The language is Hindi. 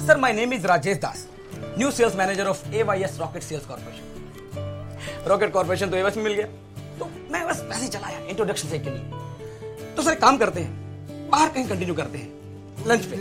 Sir my name is Rajesh Das, new sales manager of AYS rocket sales corporation. Rocket corporation तो AYS में मिल गया, तो मैं बस वैसे ही चला आया इंट्रोडक्शन से के लिए। तो सर काम करते हैं, बाहर कहीं कंटिन्यू करते हैं लंच पे।